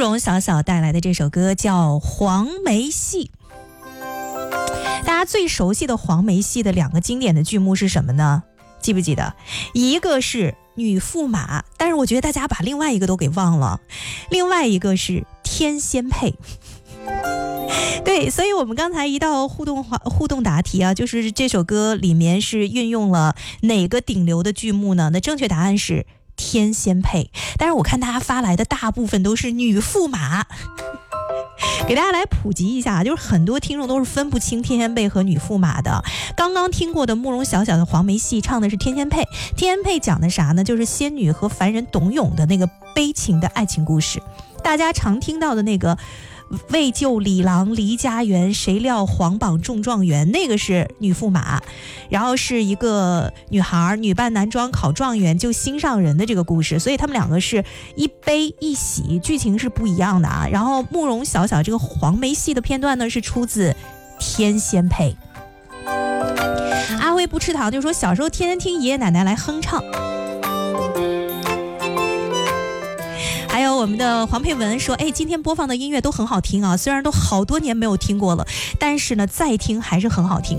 容小小带来的这首歌叫《黄梅戏》。大家最熟悉的黄梅戏的两个经典的剧目是什么呢？记不记得？一个是女驸马，但是我觉得大家把另外一个都给忘了，另外一个是天仙配。对，所以我们刚才一道互动答题啊，就是这首歌里面是运用了哪个顶流的剧目呢？那正确答案是天仙配，但是我看大家发来的大部分都是女驸马。给大家来普及一下，就是很多听众都是分不清天仙配和女驸马的。刚刚听过的慕容晓晓的黄梅戏唱的是天仙配，天仙配讲的啥呢？就是仙女和凡人董永的那个悲情的爱情故事。大家常听到的那个为救李郎离家园，谁料皇榜中状元，那个是女驸马，然后是一个女孩女扮男装考状元救心上人的这个故事，所以他们两个是一悲一喜，剧情是不一样的啊。然后慕容晓晓这个黄梅戏的片段呢，是出自天仙配。阿辉不吃糖就说小时候天天听爷爷奶奶来哼唱。还有我们的黄佩文说，今天播放的音乐都很好听啊，虽然都好多年没有听过了，但是呢再听还是很好听。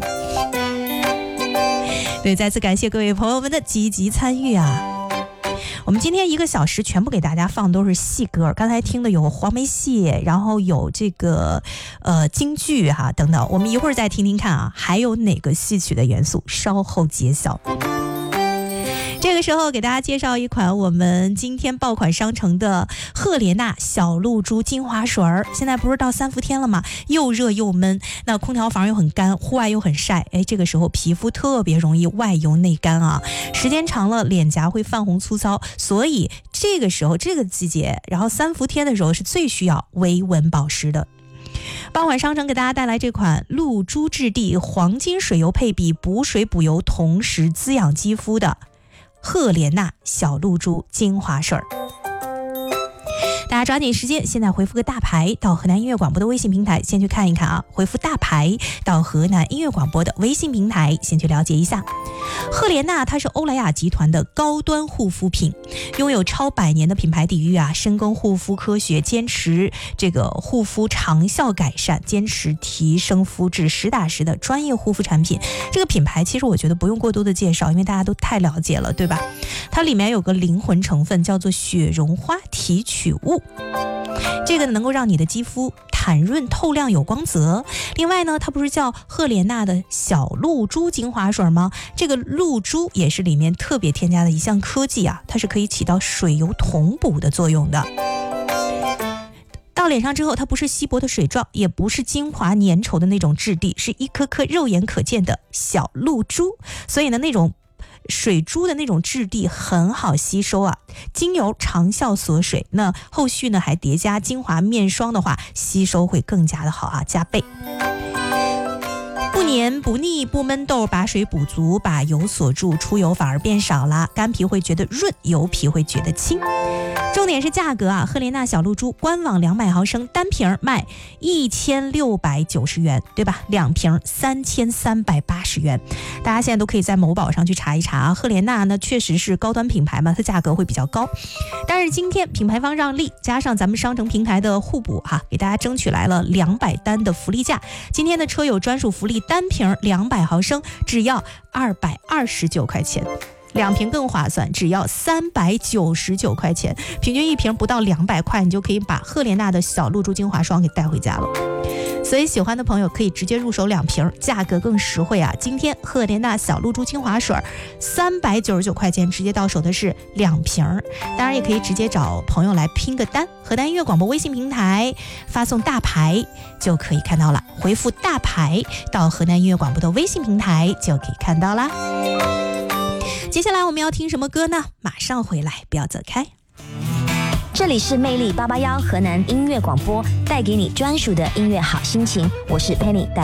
对，再次感谢各位朋友们的积极参与啊。我们今天1个小时全部给大家放都是戏歌，刚才听的有黄梅戏，然后有这个京剧哈等等，我们一会儿再听听看啊，还有哪个戏曲的元素，稍后揭晓。这个时候给大家介绍一款我们今天爆款商城的赫莲娜小露珠精华水儿。现在不是到3伏天了吗？又热又闷，那空调房又很干，户外又很晒，这个时候皮肤特别容易外油内干啊，时间长了脸颊会泛红粗糙，所以这个时候这个季节，然后3伏天的时候是最需要维稳保湿的。爆款商城给大家带来这款露珠质地黄金水油配比，补水补油同时滋养肌肤的赫莲娜小露珠精华水。大家抓紧时间，现在回复个大牌到河南音乐广播的微信平台，先去看一看啊。回复大牌到河南音乐广播的微信平台，先去了解一下。赫莲娜它是欧莱雅集团的高端护肤品，拥有超100年的品牌底蕴啊，深耕护肤科学，坚持这个护肤长效改善，坚持提升肤质，实打实的专业护肤产品。这个品牌其实我觉得不用过多的介绍，因为大家都太了解了，对吧？它里面有个灵魂成分叫做雪绒花提取物，这个能够让你的肌肤弹润透亮有光泽。另外呢，它不是叫赫莲娜的小露珠精华水吗？这个露珠也是里面特别添加的一项科技啊，它是可以起到水油同补的作用的。到脸上之后，它不是稀薄的水状，也不是精华粘稠的那种质地，是一颗颗肉眼可见的小露珠，所以呢那种水珠的那种质地很好吸收啊，精油长效锁水，那后续呢还叠加精华面霜的话，吸收会更加的好啊，加倍。不黏不腻不闷痘，把水补足，把油锁住，出油反而变少了，干皮会觉得润，油皮会觉得轻。重点是价格啊，赫莲娜小露珠官网200毫升单瓶卖1690元，对吧？2瓶3380元。大家现在都可以在某宝上去查一查啊。赫莲娜呢确实是高端品牌嘛，它价格会比较高，但是今天品牌方让利，加上咱们商城平台的互补哈，给大家争取来了200单的福利价。今天的车友专属福利，单瓶200毫升只要229块钱。2瓶更划算，只要399块钱，平均1瓶不到200块，你就可以把赫莲娜的小露珠精华霜给带回家了。所以喜欢的朋友可以直接入手2瓶，价格更实惠啊！今天赫莲娜小露珠精华水399块钱，直接到手的是2瓶，当然也可以直接找朋友来拼个单。河南音乐广播微信平台发送大牌就可以看到了，回复大牌到河南音乐广播的微信平台就可以看到啦。接下来我们要听什么歌呢？马上回来，不要走开。 这里是魅力881河南音乐广播，带给你专属的音乐好心情。我是 Penny， 带